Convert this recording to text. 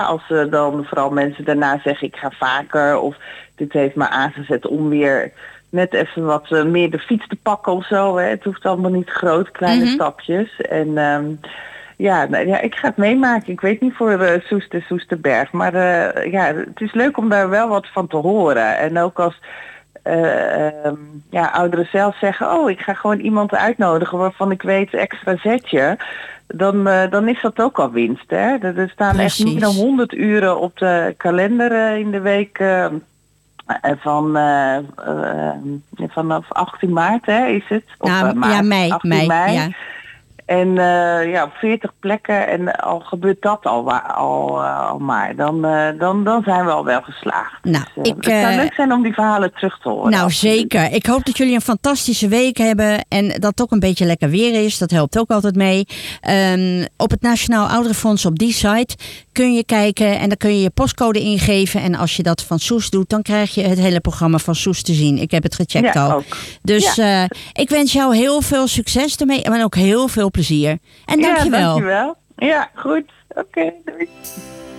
Als dan vooral mensen daarna zeggen ik ga vaker of dit heeft me aangezet om weer net even wat meer de fiets te pakken of zo. Hè. Het hoeft allemaal niet groot, kleine stapjes. En ik ga het meemaken. Ik weet niet voor Soesterberg. Maar het is leuk om daar wel wat van te horen. En ook als ouderen zelf zeggen, ik ga gewoon iemand uitnodigen waarvan ik weet extra zetje. Dan is dat ook al winst. Hè? Er staan echt meer dan 100 uren op de kalender in de week vanaf 18 maart is het. Mei. Ja. En op 40 plekken en al gebeurt dat al maar. Dan zijn we al wel geslaagd. Nou, dus, het zou leuk zijn om die verhalen terug te horen. Nou, zeker. Ik hoop dat jullie een fantastische week hebben en dat het ook een beetje lekker weer is. Dat helpt ook altijd mee. Op het Nationaal Ouderenfonds op die site kun je kijken en dan kun je je postcode ingeven. En als je dat van Soes doet, dan krijg je het hele programma van Soes te zien. Ik heb het gecheckt ook. Dus ik wens jou heel veel succes ermee en ook heel veel plezier. En dankjewel. Dankjewel. Ja, goed. Oké, doei.